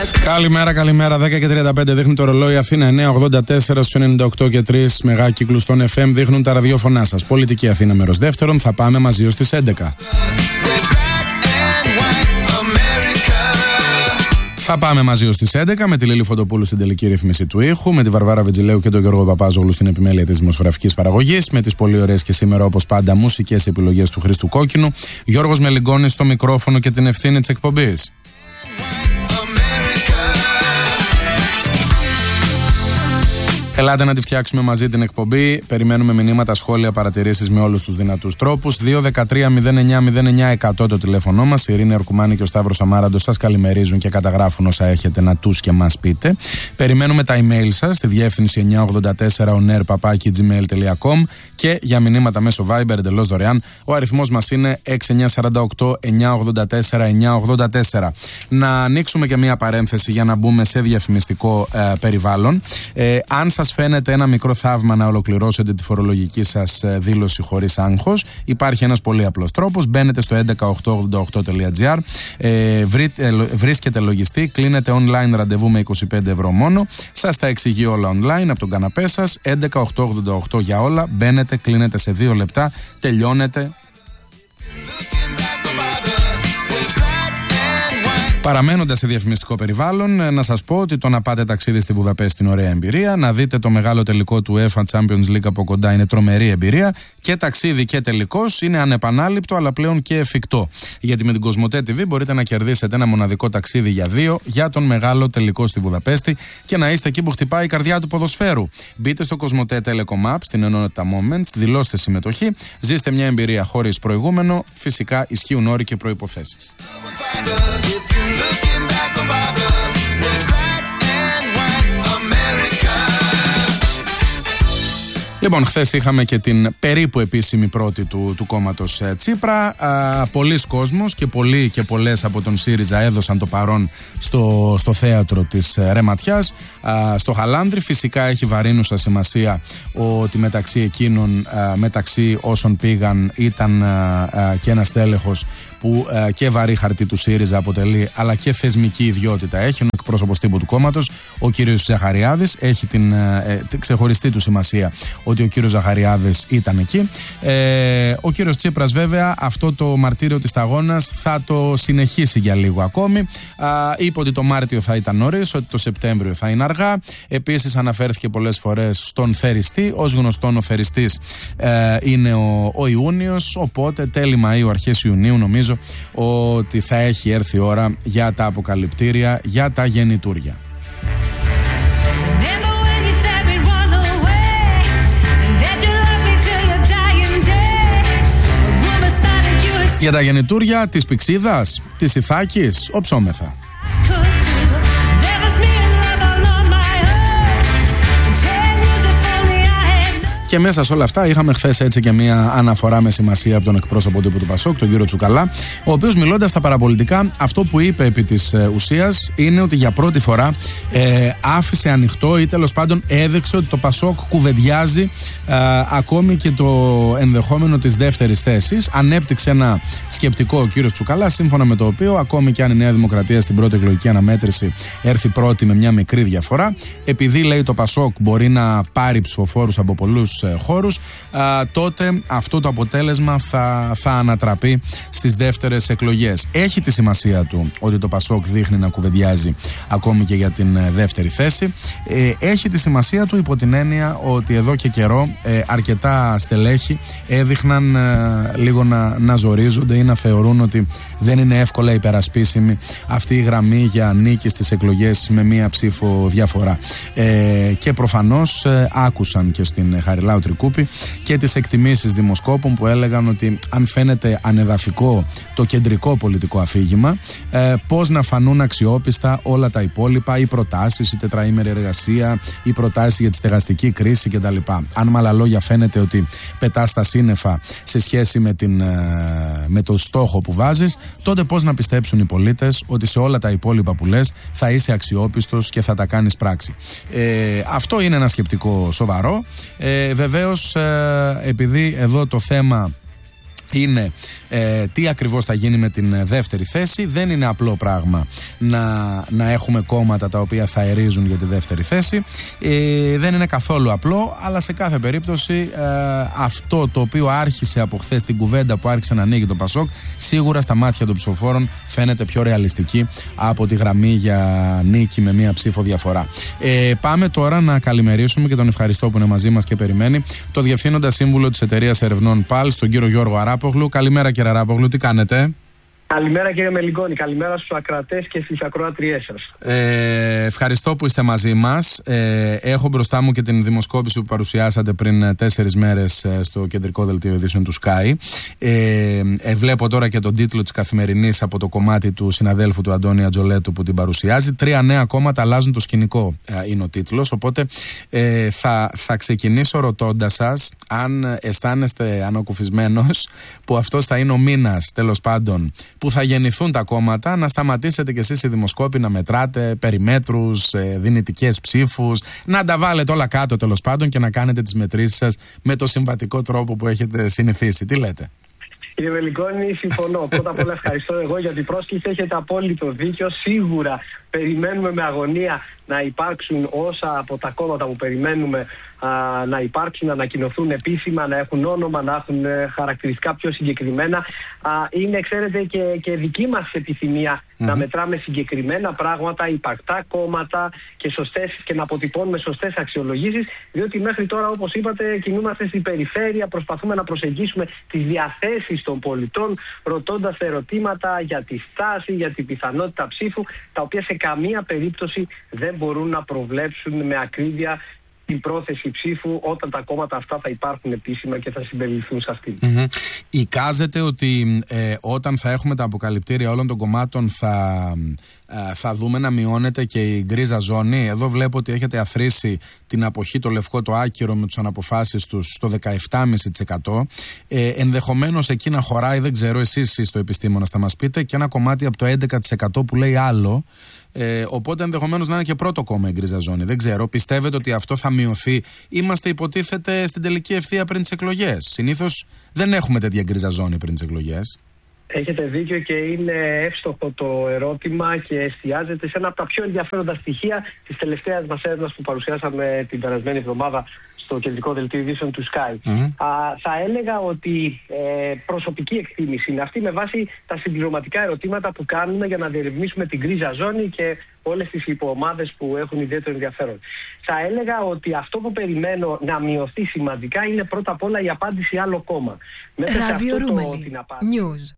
Καλημέρα, καλημέρα. 10 και 35 δείχνει το ρολόι. Αθήνα 984 στους 98 και 3 μεγάκυκλους των FM δείχνουν τα ραδιόφωνά σας. Πολιτική Αθήνα μέρος δεύτερον. Θα πάμε μαζί ως τις 11. Θα πάμε μαζί ως τις 11 με τη Λίλη Φωτοπούλου στην τελική ρύθμιση του ήχου, με τη Βαρβάρα Βετζιλέου και τον Γιώργο Παπάζογλου στην επιμέλεια της δημοσιογραφικής παραγωγής, με τις πολύ ωραίες και σήμερα όπως πάντα μουσικές επιλογές του Χρήστου Κόκκινου, Γιώργος Μελιγκόνης στο μικρόφωνο και την ευθύνη της εκπομπής. Ελάτε να τη φτιάξουμε μαζί την εκπομπή. Περιμένουμε μηνύματα, σχόλια, παρατηρήσεις με όλους τους δυνατούς τρόπους. 2-13-09-09-100 το τηλέφωνό μας. Η Ειρήνη Αρκουμάνη και ο Σταύρος Αμάραντος σας καλημερίζουν και καταγράφουν όσα έχετε να τους και μας πείτε. Περιμένουμε τα email σας στη διεύθυνση 984oner@gmail.com και για μηνύματα μέσω Viber εντελώς δωρεάν. Ο αριθμός μας είναι 6948-984-984. Να ανοίξουμε και μία παρένθεση για να μπούμε σε διαφημιστικό περιβάλλον. Αν σας φαίνεται ένα μικρό θαύμα να ολοκληρώσετε τη φορολογική σας δήλωση χωρίς άγχος, υπάρχει ένας πολύ απλός τρόπος. Μπαίνετε στο 11888.gr, βρίσκετε λογιστή, κλείνετε online ραντεβού με 25 ευρώ μόνο. Σας τα εξηγεί όλα online από τον καναπέ σας. 11888 για όλα. Μπαίνετε, κλείνετε σε 2 λεπτά, τελειώνετε. Παραμένοντας σε διαφημιστικό περιβάλλον, να σας πω ότι το να πάτε ταξίδι στη Βουδαπέστη είναι ωραία εμπειρία. Να δείτε το μεγάλο τελικό του UEFA Champions League από κοντά είναι τρομερή εμπειρία. Και ταξίδι και τελικός είναι ανεπανάληπτο αλλά πλέον και εφικτό. Γιατί με την Κοσμοτέ TV μπορείτε να κερδίσετε ένα μοναδικό ταξίδι για 2 για τον μεγάλο τελικό στη Βουδαπέστη και να είστε εκεί που χτυπάει η καρδιά του ποδοσφαίρου. Μπείτε στο Κοσμοτέ Telecom App, στην ενότητα Moments, δηλώστε συμμετοχή, ζήστε μια εμπειρία χωρίς προηγούμενο. Φυσικά ισχύουν όροι και προϋποθέσεις. Λοιπόν, χθες είχαμε και την περίπου επίσημη πρώτη του κόμματος Τσίπρα. Πολλοί κόσμος και πολλοί και πολλές από τον ΣΥΡΙΖΑ έδωσαν το παρόν στο θέατρο της Ρεματιάς, στο Χαλάνδρι. Φυσικά έχει βαρύνουσα σημασία ότι μεταξύ εκείνων, μεταξύ όσων πήγαν, ήταν και ένας τέλεχος που και βαρύ χαρτί του ΣΥΡΙΖΑ αποτελεί, αλλά και θεσμική ιδιότητα έχει, ο εκπρόσωπος τύπου του κόμματος, ο κύριος Ζαχαριάδης. Έχει την ξεχωριστή του σημασία ότι ο κύριος Ζαχαριάδης ήταν εκεί. Ο κύριος Τσίπρας βέβαια αυτό το μαρτύριο της σταγόνας θα το συνεχίσει για λίγο ακόμη. Είπε ότι το Μάρτιο θα ήταν νωρίς, ότι το Σεπτέμβριο θα είναι αργά. Επίσης αναφέρθηκε πολλές φορές στον θεριστή. Ως γνωστόν ο θεριστής είναι ο Ιούνιος, οπότε τέλη Μαΐου, αρχές Ιουνίου νομίζω ότι θα έχει έρθει η ώρα για τα αποκαλυπτήρια, για τα γεννητούρια. Για τα γεννητούρια της Πηξίδας, της Ιθάκης, οψόμεθα. Και μέσα σε όλα αυτά είχαμε χθες έτσι και μια αναφορά με σημασία από τον εκπρόσωπο τύπου του Πασόκ, τον κύριο Τσουκαλά, ο οποίος μιλώντας στα παραπολιτικά, αυτό που είπε επί της ουσίας είναι ότι για πρώτη φορά άφησε ανοιχτό ή τέλος πάντων έδειξε ότι το Πασόκ κουβεντιάζει ακόμη και το ενδεχόμενο της δεύτερης θέσης. Ανέπτυξε ένα σκεπτικό ο κύριος Τσουκαλά, σύμφωνα με το οποίο ακόμη και αν η Νέα Δημοκρατία στην πρώτη εκλογική αναμέτρηση έρθει πρώτη με μια μικρή διαφορά, επειδή λέει το Πασόκ μπορεί να πάρει ψηφοφόρους από πολλούς χώρους, τότε αυτό το αποτέλεσμα θα ανατραπεί στις δεύτερες εκλογές. Έχει τη σημασία του ότι το Πασόκ δείχνει να κουβεντιάζει ακόμη και για την δεύτερη θέση. Έχει τη σημασία του υπό την έννοια ότι εδώ και καιρό αρκετά στελέχη έδειχναν λίγο να ζορίζονται ή να θεωρούν ότι δεν είναι εύκολα υπερασπίσιμη αυτή η γραμμή για νίκη στις εκλογές με μία ψήφο διαφορά. Και προφανώς άκουσαν και στην Χαριλάου Τρικούπη και τις εκτιμήσεις δημοσκόπων που έλεγαν ότι αν φαίνεται ανεδαφικό το κεντρικό πολιτικό αφήγημα, πώς να φανούν αξιόπιστα όλα τα υπόλοιπα, οι προτάσεις, η τετραήμερη εργασία, οι προτάσεις για τη στεγαστική κρίση κτλ. Αν με άλλα λόγια φαίνεται ότι πετάς στα σύννεφα σε σχέση με το στόχο που βάζεις, τότε πώς να πιστέψουν οι πολίτες ότι σε όλα τα υπόλοιπα που λες θα είσαι αξιόπιστος και θα τα κάνεις πράξη. Αυτό είναι ένα σκεπτικό σοβαρό. Βεβαίως, επειδή εδώ το θέμα είναι τι ακριβώς θα γίνει με την δεύτερη θέση. Δεν είναι απλό πράγμα να έχουμε κόμματα τα οποία θα ερίζουν για τη δεύτερη θέση. Δεν είναι καθόλου απλό, αλλά σε κάθε περίπτωση αυτό το οποίο άρχισε από χθες, την κουβέντα που άρχισε να ανοίγει το Πασόκ, σίγουρα στα μάτια των ψηφοφόρων φαίνεται πιο ρεαλιστική από τη γραμμή για νίκη με μία ψήφο διαφορά. Πάμε τώρα να καλημερίσουμε και τον ευχαριστώ που είναι μαζί μας και περιμένει, το Διευθύνοντα Σύμβουλο της Εταιρείας Ερευνών ΠΑΛ, τον κύριο Γιώργο Αράπογλου. Καλημέρα κύριε Αράπογλου, τι κάνετε? Καλημέρα κύριε Μελιγόνη, καλημέρα στους ακροατές και στις ακροατριές σας. Ευχαριστώ που είστε μαζί μας. Έχω μπροστά μου και την δημοσκόπηση που παρουσιάσατε πριν 4 μέρες στο κεντρικό δελτίο ειδήσεων του Sky. Βλέπω τώρα και τον τίτλο της Καθημερινής από το κομμάτι του συναδέλφου του Αντώνη Ατζολέτου που την παρουσιάζει. 3 νέα κόμματα αλλάζουν το σκηνικό, είναι ο τίτλος. Οπότε θα ξεκινήσω ρωτώντας σας αν αισθάνεστε ανακουφισμένος που αυτός θα είναι ο μήνας, τέλος πάντων, που θα γεννηθούν τα κόμματα, να σταματήσετε κι εσείς οι δημοσκόποι να μετράτε περιμέτρους, δυνητικές ψήφους, να τα βάλετε όλα κάτω τέλος πάντων και να κάνετε τις μετρήσεις σας με το συμβατικό τρόπο που έχετε συνηθίσει. Τι λέτε? Κύριε Μελιγόνη, συμφωνώ. Πρώτα απ' όλα ευχαριστώ εγώ για την πρόσκληση. Έχετε απόλυτο δίκιο. Σίγουρα περιμένουμε με αγωνία να υπάρξουν όσα από τα κόμματα που περιμένουμε να υπάρξουν, να ανακοινωθούν επίσημα, να έχουν όνομα, να έχουν χαρακτηριστικά πιο συγκεκριμένα. Είναι, ξέρετε, και δική μας επιθυμία να μετράμε συγκεκριμένα πράγματα, υπαρκτά κόμματα και να αποτυπώνουμε σωστές αξιολογήσεις, διότι μέχρι τώρα, όπως είπατε, κινούμαστε στην περιφέρεια, προσπαθούμε να προσεγγίσουμε τις διαθέσεις των πολιτών, ρωτώντας ερωτήματα για τη στάση, για την πιθανότητα ψήφου, τα οποία σε καμία περίπτωση δεν μπορούν να προβλέψουν με ακρίβεια την πρόθεση ψήφου όταν τα κόμματα αυτά θα υπάρχουν επίσημα και θα συμπεριληφθούν σε αυτήν. Εικάζεται ότι όταν θα έχουμε τα αποκαλυπτήρια όλων των κομμάτων θα δούμε να μειώνεται και η γκρίζα ζώνη. Εδώ βλέπω ότι έχετε αθροίσει την αποχή, το λευκό, το άκυρο με τις αναποφάσεις τους στο 17,5%. Ενδεχομένως εκεί να χωράει, δεν ξέρω, εσείς είστε ο επιστήμονας, θα μας πείτε, και ένα κομμάτι από το 11% που λέει άλλο. Οπότε ενδεχομένως να είναι και πρώτο κόμμα η γκρίζα ζώνη. Δεν ξέρω. Πιστεύετε ότι αυτό θα μειωθεί? Είμαστε, υποτίθεται, στην τελική ευθεία πριν τις εκλογές. Συνήθως δεν έχουμε τέτοια γκρίζα ζώνη πριν τις εκλογές. Έχετε δίκιο και είναι εύστοχο το ερώτημα και εστιάζεται σε ένα από τα πιο ενδιαφέροντα στοιχεία της τελευταίας μας έρευνας που παρουσιάσαμε την περασμένη εβδομάδα στο κεντρικό δελτίο ειδήσεων του Sky. Θα έλεγα ότι προσωπική εκτίμηση είναι αυτή με βάση τα συμπληρωματικά ερωτήματα που κάνουμε για να διερευνήσουμε την γκρίζα ζώνη και όλες τις υποομάδες που έχουν ιδιαίτερο ενδιαφέρον. Θα έλεγα ότι αυτό που περιμένω να μειωθεί σημαντικά είναι πρώτα απ' όλα η απάντηση άλλο κόμμα. Μέσα σε αυτό την απάντηση.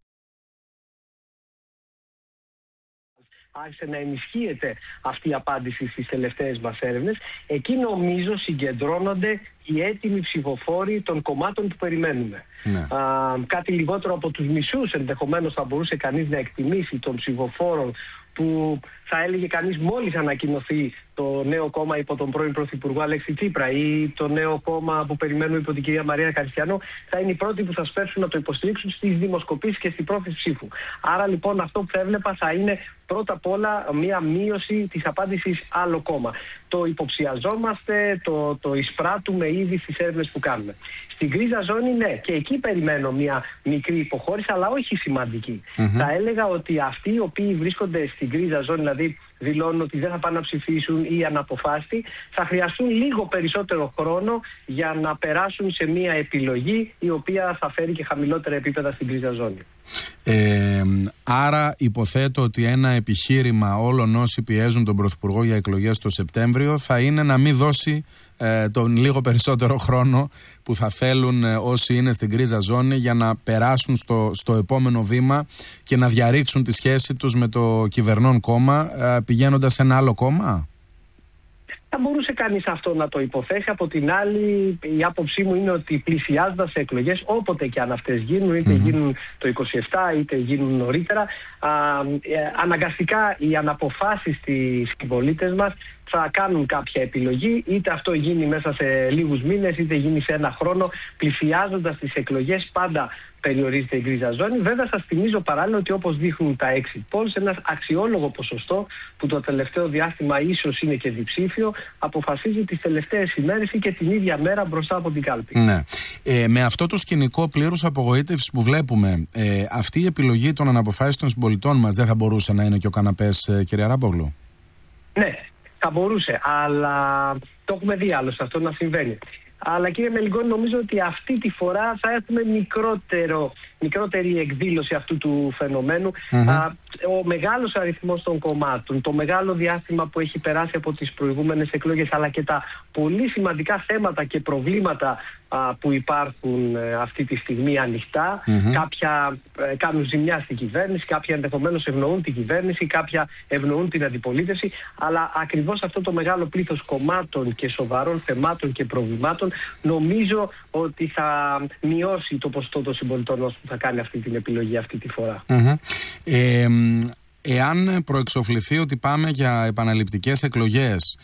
Άρχισε να ενισχύεται αυτή η απάντηση στις τελευταίες μας έρευνες. Εκεί νομίζω συγκεντρώνονται οι έτοιμοι ψηφοφόροι των κομμάτων που περιμένουμε. Κάτι λιγότερο από τους μισούς ενδεχομένως θα μπορούσε κανείς να εκτιμήσει των ψηφοφόρων που θα έλεγε κανείς μόλις ανακοινωθεί το νέο κόμμα υπό τον πρώην Πρωθυπουργό Αλέξη Τσίπρα ή το νέο κόμμα που περιμένουμε υπό την κυρία Μαρία Καριστιανό, θα είναι οι πρώτοι που θα σπεύσουν να το υποστηρίξουν στις δημοσκοπήσεις και στην πρόθεση ψήφου. Άρα λοιπόν αυτό που θα έβλεπα θα είναι πρώτα απ' όλα μια μείωση της απάντησης άλλο κόμμα. Το υποψιαζόμαστε, το εισπράττουμε ήδη στις έρευνες που κάνουμε. Στην γκρίζα ζώνη, ναι, και εκεί περιμένω μια μικρή υποχώρηση, αλλά όχι σημαντική. Θα έλεγα ότι αυτοί οι οποίοι βρίσκονται στην γκρίζα ζώνη, δηλαδή δηλώνουν ότι δεν θα πάνε να ψηφίσουν ή αναποφάσιστοι, θα χρειαστούν λίγο περισσότερο χρόνο για να περάσουν σε μια επιλογή η οποία θα φέρει και χαμηλότερα επίπεδα στην γκρίζα ζώνη. Άρα υποθέτω ότι ένα επιχείρημα όλων όσοι πιέζουν τον Πρωθυπουργό για εκλογές το Σεπτέμβριο θα είναι να μην δώσει τον λίγο περισσότερο χρόνο που θα θέλουν όσοι είναι στην γκρίζα ζώνη για να περάσουν στο επόμενο βήμα και να διαρρήξουν τη σχέση τους με το κυβερνών κόμμα πηγαίνοντας σε ένα άλλο κόμμα. Θα μπορούσε κανείς αυτό να το υποθέσει. Από την άλλη, η άποψή μου είναι ότι πλησιάζοντας σε εκλογές, όποτε και αν αυτές γίνουν, είτε γίνουν το 27 είτε γίνουν νωρίτερα, αναγκαστικά οι αναποφάσεις στις συμπολίτες μας θα κάνουν κάποια επιλογή, είτε αυτό γίνει μέσα σε λίγους μήνες, είτε γίνει σε ένα χρόνο. Πλησιάζοντας τις εκλογές, πάντα περιορίζεται η γκρίζα ζώνη. Βέβαια, σας θυμίζω παράλληλα ότι όπως δείχνουν τα exit polls, ένα αξιόλογο ποσοστό που το τελευταίο διάστημα ίσως είναι και διψήφιο, αποφασίζει τις τελευταίες ημέρες ή και την ίδια μέρα μπροστά από την κάλπη. Ναι. Με αυτό το σκηνικό πλήρους απογοήτευσης που βλέπουμε, αυτή η επιλογή των αναποφάσεων των συμπολιτών μας δεν θα μπορούσε να είναι και ο καναπές, κύριε Αράπογλου? Ναι, θα μπορούσε, αλλά το έχουμε δει άλλωστε αυτό να συμβαίνει. Αλλά κύριε Μελιγώνη, νομίζω ότι αυτή τη φορά θα έχουμε μικρότερη εκδήλωση αυτού του φαινομένου. Ο μεγάλος αριθμός των κομμάτων, το μεγάλο διάστημα που έχει περάσει από τις προηγούμενες εκλογές, αλλά και τα πολύ σημαντικά θέματα και προβλήματα που υπάρχουν αυτή τη στιγμή ανοιχτά. Κάποια κάνουν ζημιά στην κυβέρνηση, κάποια ενδεχομένως ευνοούν την κυβέρνηση, κάποια ευνοούν την αντιπολίτευση. Αλλά ακριβώς αυτό το μεγάλο πλήθος κομμάτων και σοβαρών θεμάτων και προβλημάτων νομίζω ότι θα μειώσει το ποσοστό των συμπολιτών μας που θα κάνει αυτή την επιλογή αυτή τη φορά. Εάν προεξοφληθεί ότι πάμε για επαναληπτικές εκλογές,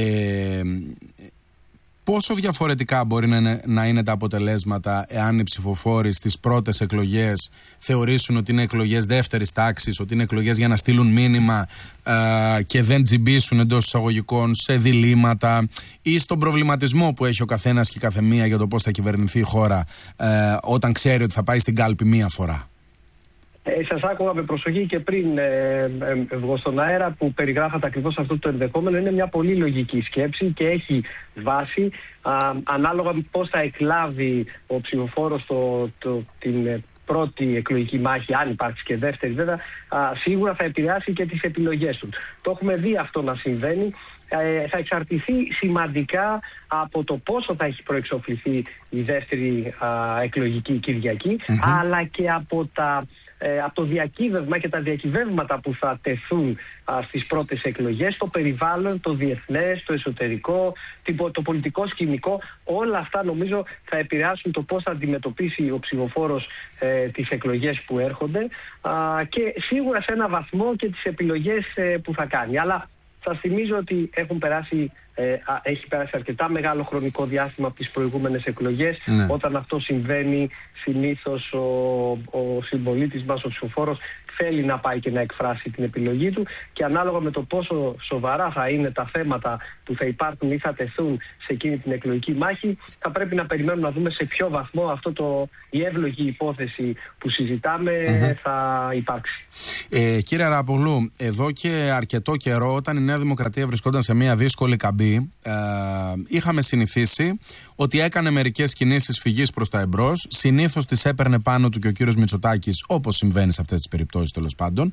πόσο διαφορετικά μπορεί να είναι τα αποτελέσματα εάν οι ψηφοφόροι στις πρώτες εκλογές θεωρήσουν ότι είναι εκλογές δεύτερης τάξης, ότι είναι εκλογές για να στείλουν μήνυμα και δεν τζιμπήσουν εντός εισαγωγικών σε διλήμματα ή στον προβληματισμό που έχει ο καθένας και η καθεμία για το πώς θα κυβερνηθεί η χώρα όταν ξέρει ότι θα πάει στην κάλπη μία φορά? Σας άκουγα με προσοχή και πριν βγω στον αέρα που περιγράφατε ακριβώς αυτό το ενδεχόμενο. Είναι μια πολύ λογική σκέψη και έχει βάση ανάλογα με πώς θα εκλάβει ο ψηφοφόρος την πρώτη εκλογική μάχη, αν υπάρξει και δεύτερη βέβαια, σίγουρα θα επηρεάσει και τις επιλογές του. Το έχουμε δει αυτό να συμβαίνει. Θα εξαρτηθεί σημαντικά από το πόσο θα έχει προεξοφληθεί η δεύτερη εκλογική Κυριακή, αλλά και από το διακύβευμα και τα διακυβεύματα που θα τεθούν στις πρώτες εκλογές, το περιβάλλον, το διεθνές, το εσωτερικό, το πολιτικό σκηνικό. Όλα αυτά νομίζω θα επηρεάσουν το πώς θα αντιμετωπίσει ο ψηφοφόρος τις εκλογές που έρχονται και σίγουρα σε ένα βαθμό και τις επιλογές που θα κάνει. Αλλά σας θυμίζω ότι έχει περάσει αρκετά μεγάλο χρονικό διάστημα από τις προηγούμενες εκλογές. Όταν αυτό συμβαίνει, συνήθως ο συμπολίτης μας, ο ψηφοφόρος, θέλει να πάει και να εκφράσει την επιλογή του και ανάλογα με το πόσο σοβαρά θα είναι τα θέματα που θα υπάρχουν ή θα τεθούν σε εκείνη την εκλογική μάχη, θα πρέπει να περιμένουμε να δούμε σε ποιο βαθμό η εύλογη υπόθεση που συζητάμε θα υπάρξει. Κύριε Αράπογλου, εδώ και αρκετό καιρό, όταν η Νέα Δημοκρατία βρισκόταν σε μια δύσκολη καμπή, είχαμε συνηθίσει ότι έκανε μερικές κινήσεις φυγής προς τα εμπρός. Συνήθως τις έπαιρνε πάνω του και ο κύριος Μητσοτάκης, όπως συμβαίνει σε αυτές τις περιπτώσεις τέλος πάντων.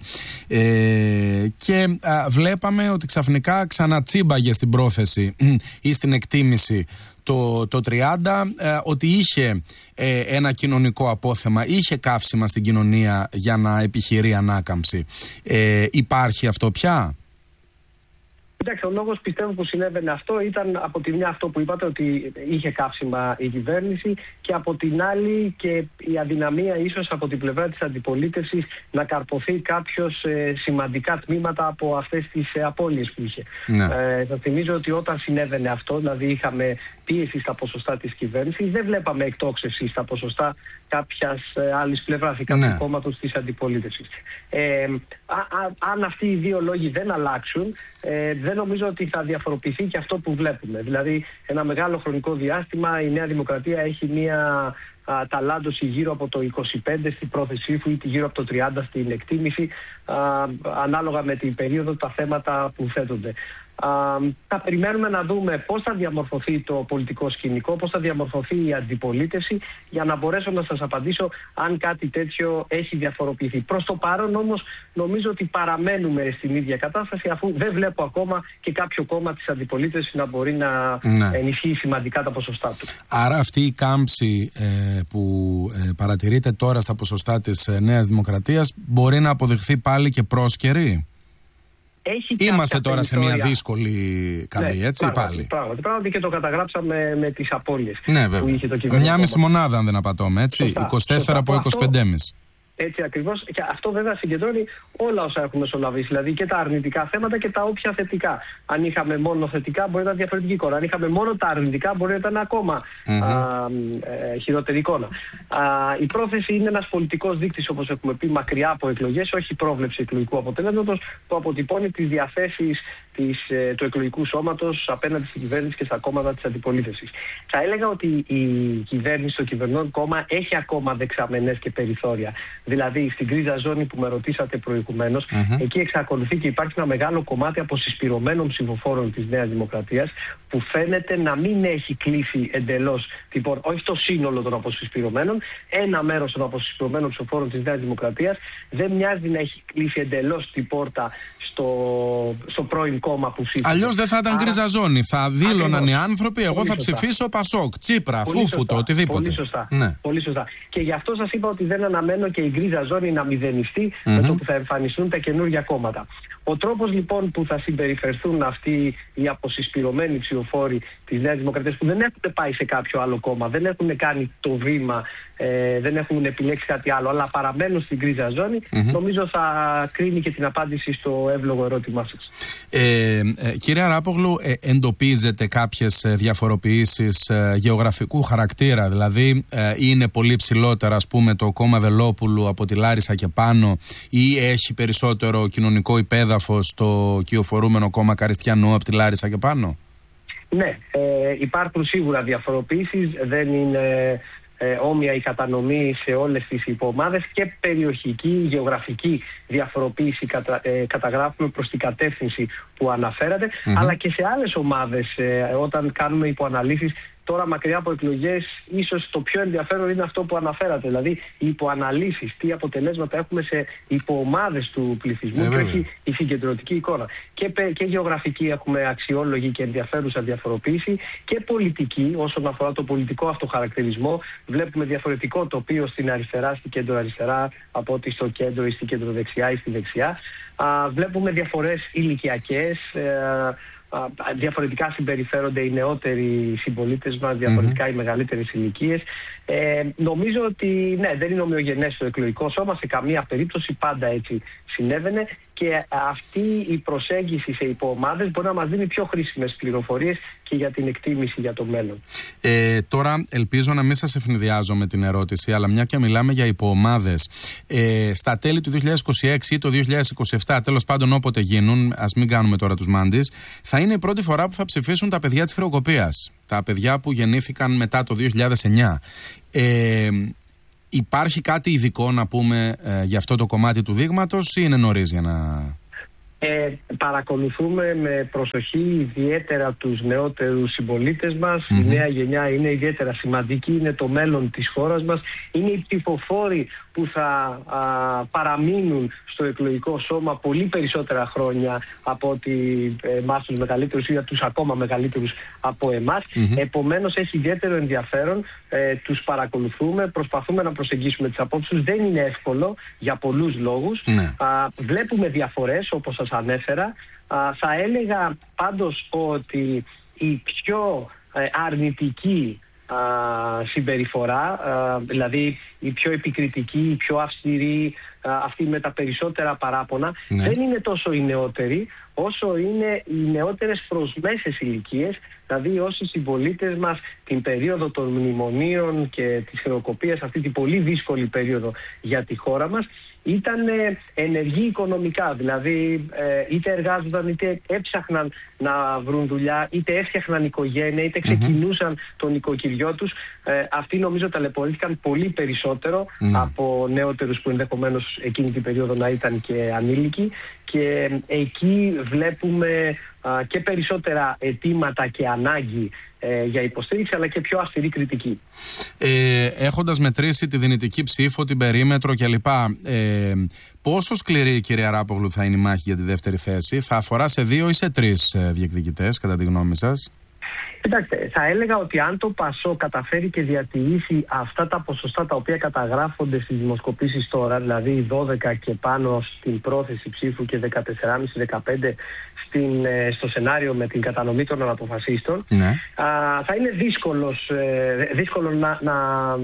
Και βλέπαμε ότι ξαφνικά ξανατσίμπαγε στην πρόθεση ή στην εκτίμηση το 30, ότι είχε ένα κοινωνικό απόθεμα, είχε καύσιμα στην κοινωνία για να επιχειρεί ανάκαμψη. Υπάρχει αυτό πια? Κοιτάξτε, ο λόγος πιστεύω που συνέβαινε αυτό ήταν από τη μια αυτό που είπατε, ότι είχε καύσιμα η κυβέρνηση, και από την άλλη και η αδυναμία ίσως από την πλευρά της αντιπολίτευσης να καρποθεί κάποιος σημαντικά τμήματα από αυτές τις απώλειες που είχε. Θα θυμίζω ότι όταν συνέβαινε αυτό, δηλαδή είχαμε πίεση στα ποσοστά της κυβέρνησης, δεν βλέπαμε εκτόξευση στα ποσοστά κάποιας άλλης πλευράς ή κάποιου κόμματος της αντιπολίτευσης. Αν αυτοί οι δύο λόγοι δεν αλλάξουν, δεν νομίζω ότι θα διαφοροποιηθεί και αυτό που βλέπουμε. Δηλαδή, ένα μεγάλο χρονικό διάστημα η Νέα Δημοκρατία έχει μία ταλάντωση γύρω από το 25 στην πρόθεσή του ή γύρω από το 30 στην εκτίμηση, ανάλογα με την περίοδο, τα θέματα που θέτονται. Θα περιμένουμε να δούμε πώς θα διαμορφωθεί το πολιτικό σκηνικό, πώς θα διαμορφωθεί η αντιπολίτευση, για να μπορέσω να σας απαντήσω αν κάτι τέτοιο έχει διαφοροποιηθεί. Προς το παρόν όμως νομίζω ότι παραμένουμε στην ίδια κατάσταση, αφού δεν βλέπω ακόμα και κάποιο κόμμα της αντιπολίτευσης να μπορεί να ενισχύει σημαντικά τα ποσοστά του. Άρα αυτή η κάμψη που παρατηρείται τώρα στα ποσοστά της Νέας Δημοκρατίας μπορεί να αποδειχθεί πάλι και πρόσκαιρη? Είμαστε τώρα σε μια δύσκολη καμπή, έτσι, πάλι. Πράγματι, και το καταγράψαμε με τις απώλειες που είχε το κυβερνητικό. Μια μισή μονάδα, αν δεν απατώμε, έτσι. Σωστά, 24 από 25,5. Έτσι ακριβώς. Και αυτό βέβαια συγκεντρώνει όλα όσα έχουμε μεσολαβήσει. Δηλαδή και τα αρνητικά θέματα και τα όποια θετικά. Αν είχαμε μόνο θετικά, μπορεί να ήταν διαφορετική εικόνα. Αν είχαμε μόνο τα αρνητικά, μπορεί να ήταν ακόμα χειρότερη εικόνα. Η πρόθεση είναι ένας πολιτικός δείκτης, όπως έχουμε πει, μακριά από εκλογές, όχι η πρόβλεψη εκλογικού αποτελέσματος, που αποτυπώνει τις διαθέσεις του εκλογικού σώματος απέναντι στην κυβέρνηση και στα κόμματα της αντιπολίτευσης. Θα έλεγα ότι η κυβέρνηση, το κυβερνών κόμμα, έχει ακόμα δεξαμενές και περιθώρια. Δηλαδή, στην γκρίζα ζώνη που με ρωτήσατε προηγουμένως, εκεί εξακολουθεί και υπάρχει ένα μεγάλο κομμάτι αποσυσπυρωμένων ψηφοφόρων της Νέας Δημοκρατίας, που φαίνεται να μην έχει κλείσει εντελώς την πόρτα, όχι το σύνολο των αποσυσπυρωμένων, ένα μέρος των αποσυσπυρωμένων ψηφοφόρων της Νέας Δημοκρατίας δεν μοιάζει να έχει κλείσει εντελώς την πόρτα στο πρώην κόμμα που ψήφισε. Αλλιώς δεν θα ήταν γκρίζα ζώνη. Θα δήλωναν οι άνθρωποι, εγώ θα ψηφίσω Πασόκ, Τσίπρα, Φούφουτο, οτιδήποτε. Πολύ σωστά. Ναι. Πολύ σωστά. Και γι' αυτό σας είπα ότι δεν αναμένω και η γκρίζα ζώνη να μηδενιστεί με το που θα εμφανιστούν τα καινούργια κόμματα. Ο τρόπος λοιπόν που θα συμπεριφερθούν αυτοί οι αποσυσπυρωμένοι ψηφοφόροι της Νέας Δημοκρατίας, που δεν έχουν πάει σε κάποιο άλλο κόμμα, δεν έχουν κάνει το βήμα, δεν έχουν επιλέξει κάτι άλλο, αλλά παραμένουν στην γκρίζα ζώνη, νομίζω θα κρίνει και την απάντηση στο εύλογο ερώτημά σας. Κύριε Αράπογλου, εντοπίζετε κάποιες διαφοροποιήσεις γεωγραφικού χαρακτήρα? Δηλαδή, είναι πολύ ψηλότερα, ας πούμε, το κόμμα Βελόπουλου από τη Λάρισα και πάνω, ή έχει περισσότερο κοινωνικό υπέδαφος το κυοφορούμενο κόμμα Καριστιανού από τη Λάρισα και πάνω? Ναι, υπάρχουν σίγουρα διαφοροποιήσεις, δεν είναι όμοια η κατανομή σε όλες τις υποομάδες, και περιοχική, γεωγραφική διαφοροποίηση καταγράφουμε προς την κατεύθυνση που αναφέρατε, αλλά και σε άλλες ομάδες όταν κάνουμε υποαναλύσεις. Τώρα, μακριά από εκλογές, ίσως το πιο ενδιαφέρον είναι αυτό που αναφέρατε, δηλαδή οι υποαναλύσεις, τι αποτελέσματα έχουμε σε υποομάδες του πληθυσμού και όχι η συγκεντρωτική εικόνα. Και γεωγραφική έχουμε αξιόλογη και ενδιαφέρουσα διαφοροποίηση, και πολιτική, όσον αφορά το πολιτικό αυτοχαρακτηρισμό, βλέπουμε διαφορετικό τοπίο στην αριστερά, στην κέντρο-αριστερά, από ότι στο κέντρο ή στην κέντρο-δεξιά ή στη δεξιά. Βλέπουμε διαφορές ηλικιακές. Διαφορετικά συμπεριφέρονται οι νεότεροι συμπολίτες μας, διαφορετικά οι μεγαλύτερες ηλικίες. Νομίζω ότι ναι, δεν είναι ομοιογενές το εκλογικό σώμα, σε καμία περίπτωση, πάντα έτσι συνέβαινε, και αυτή η προσέγγιση σε υποομάδες μπορεί να μας δίνει πιο χρήσιμες πληροφορίες και για την εκτίμηση για το μέλλον. Τώρα ελπίζω να μην σας ευνηδιάζω με την ερώτηση, αλλά μια και μιλάμε για υποομάδες, στα τέλη του 2026 ή το 2027, τέλος πάντων όποτε γίνουν, ας μην κάνουμε τώρα τους μάντις, θα είναι η πρώτη φορά που θα ψηφίσουν τα παιδιά της χρεοκοπίας, τα παιδιά που γεννήθηκαν μετά το 2009. Υπάρχει κάτι ειδικό να πούμε για αυτό το κομμάτι του δείγματος, ή είναι νωρίς για να... Παρακολουθούμε με προσοχή ιδιαίτερα τους νεότερους συμπολίτες μας. Η νέα γενιά είναι ιδιαίτερα σημαντική, είναι το μέλλον της χώρας μας, είναι οι ψηφοφόροι που θα παραμείνουν στο εκλογικό σώμα πολύ περισσότερα χρόνια από ότι εμάς τους μεγαλύτερους ή τους ακόμα μεγαλύτερους από εμάς. Επομένως έχει ιδιαίτερο ενδιαφέρον, τους παρακολουθούμε, προσπαθούμε να προσεγγίσουμε τις απόψεις τους. Δεν είναι εύκολο για πολλούς λόγους. Βλέπουμε διαφορές, όπως σας ανέφερα. Θα έλεγα πάντως ότι η πιο αρνητική συμπεριφορά, δηλαδή η πιο επικριτική, η πιο αυστηρή, αυτή με τα περισσότερα παράπονα, δεν είναι τόσο οι νεότεροι, όσο είναι οι νεότερες προς μέσες ηλικίες, δηλαδή όσοι συμπολίτες μας την περίοδο των μνημονίων και της χρεοκοπίας, αυτή την πολύ δύσκολη περίοδο για τη χώρα μας, ήταν ενεργοί οικονομικά, δηλαδή είτε εργάζονταν είτε έψαχναν να βρουν δουλειά, είτε έφτιαχναν οικογένεια, είτε ξεκινούσαν το νοικοκυριό τους. Αυτοί νομίζω ταλαιπωρήθηκαν πολύ περισσότερο από νεότερους που ενδεχομένως εκείνη την περίοδο να ήταν και ανήλικοι, και εκεί βλέπουμε και περισσότερα αιτήματα και ανάγκη για υποστήριξη, αλλά και πιο αυστηρή κριτική. Έχοντας μετρήσει τη δυνητική ψήφο, την περίμετρο κλπ., πόσο σκληρή, κύριε Αράπογλου, θα είναι η μάχη για τη δεύτερη θέση? Θα αφορά σε 2 ή σε 3 διεκδικητές, κατά τη γνώμη σας? Κοιτάξτε, θα έλεγα ότι αν το Πασόκ καταφέρει και διατηρήσει αυτά τα ποσοστά τα οποία καταγράφονται στις δημοσκοπήσεις τώρα, δηλαδή 12 και πάνω στην πρόθεση ψήφου και 14,5-15 στο σενάριο με την κατανομή των αναποφασίστων, θα είναι δύσκολο να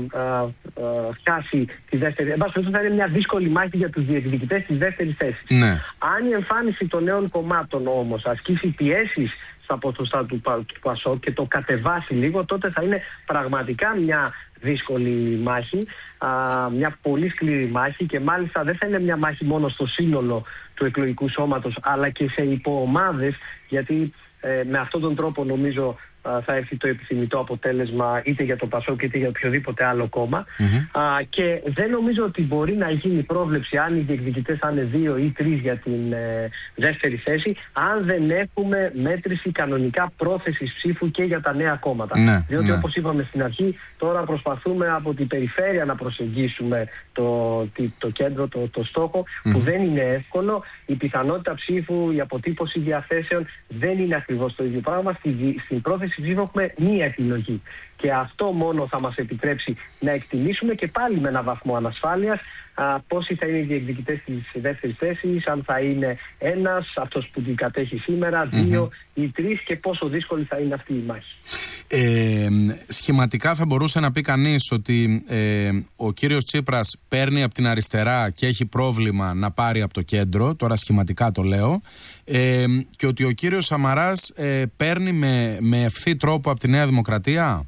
χάσει τη δεύτερη. Εν πάση περιπτώσει, θα είναι μια δύσκολη μάχη για τους διεκδικητές της δεύτερης θέσης. Αν η εμφάνιση των νέων κομμάτων όμως ασκήσει πιέσεις στα ποσοστά του Πασόκ και το κατεβάσει λίγο, τότε θα είναι πραγματικά μια δύσκολη μάχη, μια πολύ σκληρή μάχη, και μάλιστα δεν θα είναι μια μάχη μόνο στο σύνολο του εκλογικού σώματος, αλλά και σε υποομάδες, γιατί με αυτόν τον τρόπο νομίζω θα έρθει το επιθυμητό αποτέλεσμα είτε για το Πασόκ είτε για οποιοδήποτε άλλο κόμμα. Και δεν νομίζω ότι μπορεί να γίνει πρόβλεψη αν οι διεκδικητές θα είναι 2 ή 3 για την δεύτερη θέση, αν δεν έχουμε μέτρηση κανονικά πρόθεσης ψήφου και για τα νέα κόμματα. Διότι όπως είπαμε στην αρχή, τώρα προσπαθούμε από την περιφέρεια να προσεγγίσουμε το κέντρο, το στόχο, που δεν είναι εύκολο. Η πιθανότητα ψήφου, η αποτύπωση διαθέσεων δεν είναι ακριβώς το ίδιο πράγμα. Στην πρόθεση ψήφου έχουμε μία επιλογή. Και αυτό μόνο θα μας επιτρέψει να εκτιμήσουμε, και πάλι με ένα βαθμό ανασφάλειας, πόσοι θα είναι οι διεκδικητές της δεύτερης θέσης, αν θα είναι ένας, αυτός που την κατέχει σήμερα, 2 ή 3, και πόσο δύσκολη θα είναι αυτή η μάχη. Σχηματικά θα μπορούσε να πει κανείς ότι ο κύριος Τσίπρας παίρνει από την αριστερά και έχει πρόβλημα να πάρει από το κέντρο, τώρα σχηματικά το λέω, και ότι ο κύριος Σαμαράς παίρνει με ευθύ τρόπο από τη Νέα Δημοκρατία.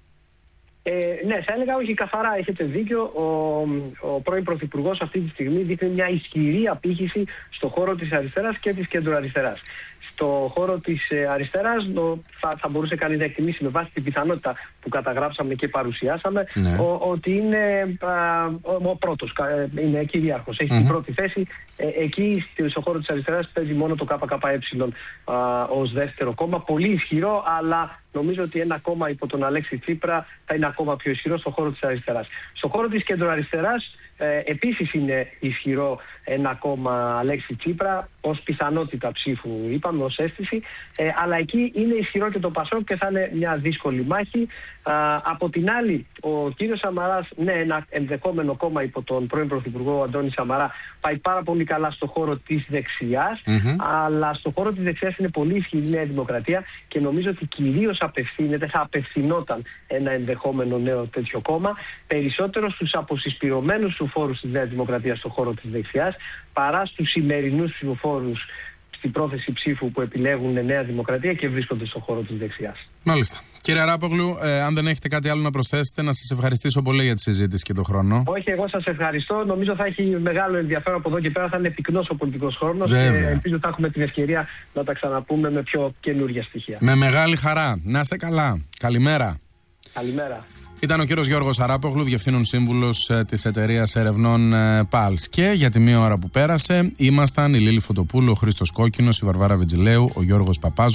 Ναι, θα έλεγα όχι, καθαρά έχετε δίκιο. Ο πρώην Πρωθυπουργός αυτή τη στιγμή δείχνει μια ισχυρή απήχηση στο χώρο της αριστεράς και της κεντροαριστεράς. Στο χώρο της αριστεράς θα μπορούσε κανείς να εκτιμήσει με βάση την πιθανότητα που καταγράψαμε και παρουσιάσαμε, ότι είναι ο πρώτος, είναι κυρίαρχος, έχει την πρώτη θέση. Εκεί στο χώρο της αριστεράς παίζει μόνο το ΚΚΕ ως δεύτερο κόμμα, πολύ ισχυρό, αλλά νομίζω ότι ένα κόμμα υπό τον Αλέξη Τσίπρα θα είναι ακόμα πιο ισχυρό στο χώρο της αριστεράς. Στο χώρο της κεντροαριστεράς επίσης είναι ισχυρό ένα κόμμα Αλέξη Τσίπρα ως πιθανότητα ψήφου, είπαμε, ως αίσθηση, αλλά εκεί είναι ισχυρό και το Πασόκ και θα είναι μια δύσκολη μάχη. Από την άλλη, ο κύριος Σαμαράς, ναι, ένα ενδεχόμενο κόμμα υπό τον πρώην Πρωθυπουργό Αντώνη Σαμαρά, πάει πάρα πολύ καλά στο χώρο της δεξιάς, αλλά στο χώρο της δεξιάς είναι πολύ ισχυρή η Νέα Δημοκρατία, και νομίζω ότι κυρίως θα απευθυνόταν ένα ενδεχόμενο νέο τέτοιο κόμμα περισσότερο στους αποσυσπηρωμένους ψηφοφόρους της Νέας Δημοκρατίας στο χώρο της δεξιάς, παρά στους σημερινούς ψηφοφόρους στην πρόθεση ψήφου που επιλέγουν Νέα Δημοκρατία και βρίσκονται στο χώρο της δεξιάς. Μάλιστα. Κύριε Αράπογλου, αν δεν έχετε κάτι άλλο να προσθέσετε, να σας ευχαριστήσω πολύ για τη συζήτηση και τον χρόνο. Όχι, εγώ σας ευχαριστώ. Νομίζω θα έχει μεγάλο ενδιαφέρον από εδώ και πέρα. Θα είναι πυκνός ο πολιτικός χρόνος, και ελπίζω θα έχουμε την ευκαιρία να τα ξαναπούμε με πιο καινούργια στοιχεία. Με μεγάλη χαρά. Να είστε καλά. Καλημέρα. Καλημέρα. Ήταν ο κύριος Γιώργος Αράπογλου, διευθύνων σύμβουλος της εταιρείας ερευνών PALS. Και για τη μία ώρα που πέρασε ήμασταν η Λίλη Φωτοπούλου, ο Χρήστος Κόκκινος, η Βαρβάρα Βιτζιλέου, ο Γιώργος Παπάζου.